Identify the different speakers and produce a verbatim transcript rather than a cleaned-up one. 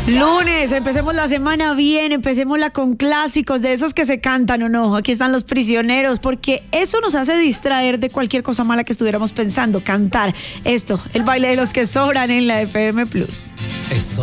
Speaker 1: Lunes, empecemos la semana bien, empecémosla con clásicos de esos que se cantan o no. Aquí están Los Prisioneros, porque eso nos hace distraer de cualquier cosa mala que estuviéramos pensando. Cantar esto, el baile de los que sobran en la F M Plus.
Speaker 2: Eso